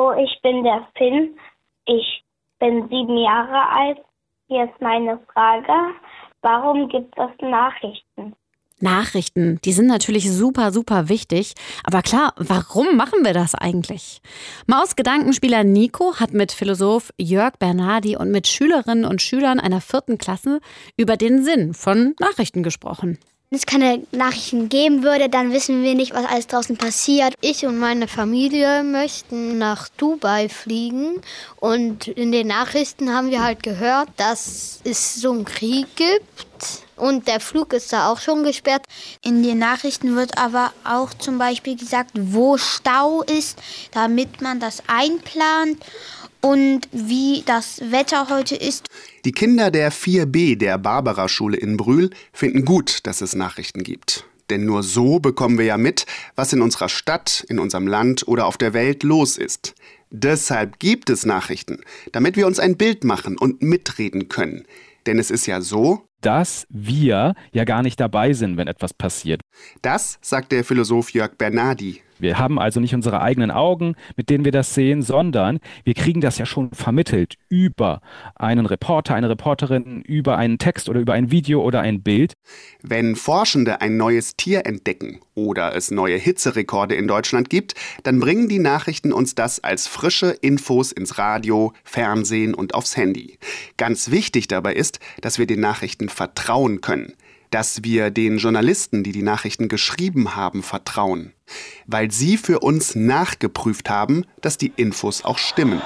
Hallo, ich bin der Finn. Ich bin 7 Jahre alt. Hier ist meine Frage. Warum gibt es Nachrichten? Nachrichten, die sind natürlich super, super wichtig. Aber klar, warum machen wir das eigentlich? Maus-Gedankenspieler Nico hat mit Philosoph Jörg Bernardi und mit Schülerinnen und Schülern einer 4. Klasse über den Sinn von Nachrichten gesprochen. Wenn es keine Nachrichten geben würde, dann wissen wir nicht, was alles draußen passiert. Ich und meine Familie möchten nach Dubai fliegen. Und in den Nachrichten haben wir halt gehört, dass es so einen Krieg gibt. Und der Flug ist da auch schon gesperrt. In den Nachrichten wird aber auch zum Beispiel gesagt, wo Stau ist, damit man das einplant und wie das Wetter heute ist. Die Kinder der 4b der Barbara-Schule in Brühl finden gut, dass es Nachrichten gibt. Denn nur so bekommen wir ja mit, was in unserer Stadt, in unserem Land oder auf der Welt los ist. Deshalb gibt es Nachrichten, damit wir uns ein Bild machen und mitreden können. Denn es ist ja so, dass wir ja gar nicht dabei sind, wenn etwas passiert. Das sagt der Philosoph Jörg Bernardi. Wir haben also nicht unsere eigenen Augen, mit denen wir das sehen, sondern wir kriegen das ja schon vermittelt über einen Reporter, eine Reporterin, über einen Text oder über ein Video oder ein Bild. Wenn Forschende ein neues Tier entdecken oder es neue Hitzerekorde in Deutschland gibt, dann bringen die Nachrichten uns das als frische Infos ins Radio, Fernsehen und aufs Handy. Ganz wichtig dabei ist, dass wir den Nachrichten vertrauen können. Dass wir den Journalisten, die die Nachrichten geschrieben haben, vertrauen. Weil sie für uns nachgeprüft haben, dass die Infos auch stimmen.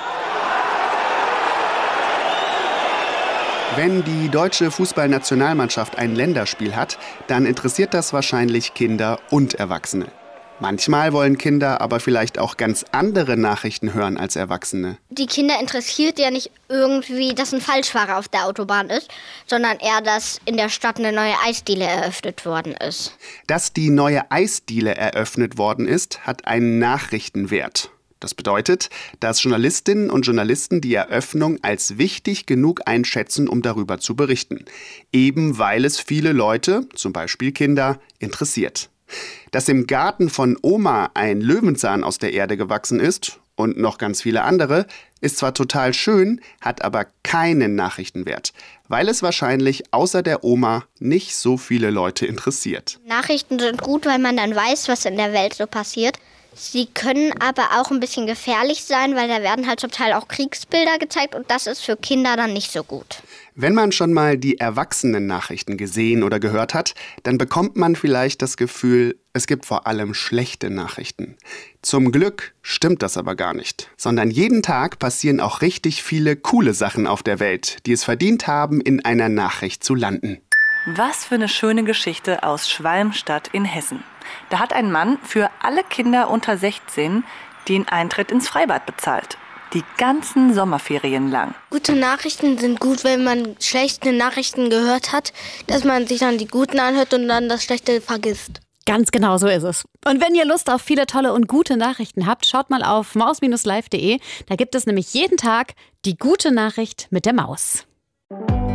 Wenn die deutsche Fußballnationalmannschaft ein Länderspiel hat, dann interessiert das wahrscheinlich Kinder und Erwachsene. Manchmal wollen Kinder aber vielleicht auch ganz andere Nachrichten hören als Erwachsene. Die Kinder interessiert ja nicht irgendwie, dass ein Falschfahrer auf der Autobahn ist, sondern eher, dass in der Stadt eine neue Eisdiele eröffnet worden ist. Dass die neue Eisdiele eröffnet worden ist, hat einen Nachrichtenwert. Das bedeutet, dass Journalistinnen und Journalisten die Eröffnung als wichtig genug einschätzen, um darüber zu berichten. Eben weil es viele Leute, zum Beispiel Kinder, interessiert. Dass im Garten von Oma ein Löwenzahn aus der Erde gewachsen ist und noch ganz viele andere, ist zwar total schön, hat aber keinen Nachrichtenwert, weil es wahrscheinlich außer der Oma nicht so viele Leute interessiert. Nachrichten sind gut, weil man dann weiß, was in der Welt so passiert. Sie können aber auch ein bisschen gefährlich sein, weil da werden halt zum Teil auch Kriegsbilder gezeigt und das ist für Kinder dann nicht so gut. Wenn man schon mal die Erwachsenen-Nachrichten gesehen oder gehört hat, dann bekommt man vielleicht das Gefühl, es gibt vor allem schlechte Nachrichten. Zum Glück stimmt das aber gar nicht, sondern jeden Tag passieren auch richtig viele coole Sachen auf der Welt, die es verdient haben, in einer Nachricht zu landen. Was für eine schöne Geschichte aus Schwalmstadt in Hessen. Da hat ein Mann für alle Kinder unter 16 den Eintritt ins Freibad bezahlt. Die ganzen Sommerferien lang. Gute Nachrichten sind gut, wenn man schlechte Nachrichten gehört hat, dass man sich dann die guten anhört und dann das Schlechte vergisst. Ganz genau so ist es. Und wenn ihr Lust auf viele tolle und gute Nachrichten habt, schaut mal auf maus-live.de. Da gibt es nämlich jeden Tag die gute Nachricht mit der Maus.